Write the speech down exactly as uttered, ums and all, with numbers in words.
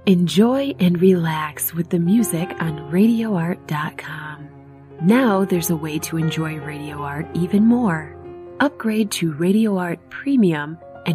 Enjoy and relax with the music on radio art dot com. Now there's a way to enjoy Radio Art even more. Upgrade to Radio Art Premium